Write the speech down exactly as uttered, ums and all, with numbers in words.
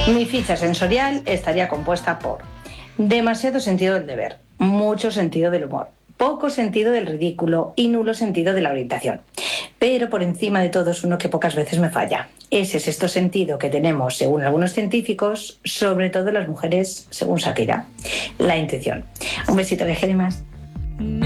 Mi ficha sensorial estaría compuesta por demasiado sentido del deber, mucho sentido del humor, poco sentido del ridículo y nulo sentido de la orientación. Pero por encima de todo es uno que pocas veces me falla. Ese sexto sentido que tenemos, según algunos científicos, sobre todo las mujeres, según Shakira, la intuición. Un besito de más.